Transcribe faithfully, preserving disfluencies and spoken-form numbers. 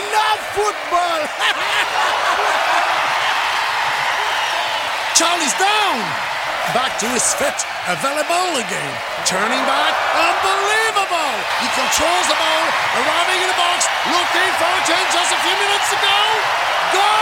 love football! Charlie's down! Back to his fit, available again. Turning back, unbelievable! He controls the ball, arriving in the box, looking for a change just a few minutes ago. Goal!